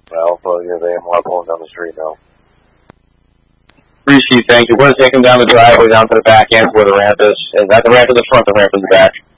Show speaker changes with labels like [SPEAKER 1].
[SPEAKER 1] Alpha, yeah, they are pulling down the street now.
[SPEAKER 2] Receive, thank you. We're going to take them down the driveway, down to the back end where the ramp is. Is that the ramp in the front, the ramp in the back?